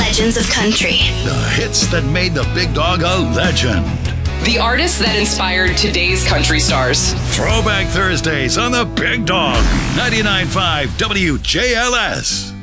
legends of country. The hits that made the Big Dog a legend. The artists that inspired today's country stars. Throwback Thursdays on the Big Dog. 99.5 WJLS.